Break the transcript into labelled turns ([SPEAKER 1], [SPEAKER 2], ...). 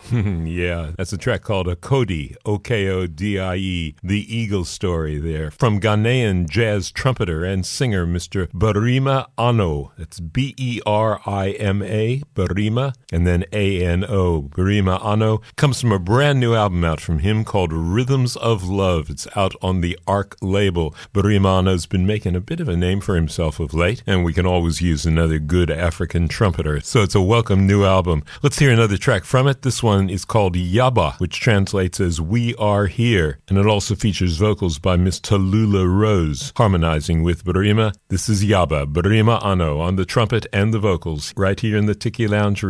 [SPEAKER 1] Yeah, that's a track called Okodi, Okodie, The Eagle Story there, from Ghanaian jazz trumpeter and singer Mr. Barima Ano. That's Berima, Barima, and then Ano. Barima Ano comes from a brand new album out from him called Rhythms of Love. It's out on the Arc label. Barima Ano's been making a bit of a name for himself of late, and we can always use another good African trumpeter, so it's a welcome new album. Let's hear another track from it. This one is called Yaba, which translates as We Are Here, and it also features vocals by Miss Tallulah Rose, harmonizing with Barima. This is Yaba, Barima Ano on the trumpet and the vocals, right here in the Tiki Lounge